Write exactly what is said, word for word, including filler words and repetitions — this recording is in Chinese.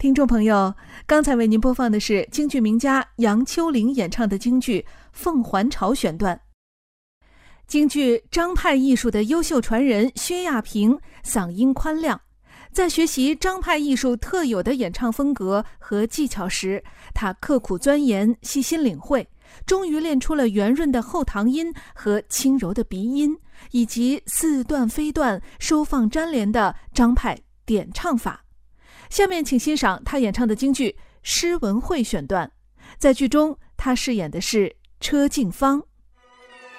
听众朋友，刚才为您播放的是京剧名家杨秋玲演唱的京剧《凤还巢》选段。京剧张派艺术的优秀传人薛亚平嗓音宽亮，在学习张派艺术特有的演唱风格和技巧时，他刻苦钻研，细心领会，终于练出了圆润的后堂音和轻柔的鼻音，以及似断非断、收放粘连的张派点唱法。下面请欣赏他演唱的京剧《诗文会》选段。在剧中，他饰演的是车静芳。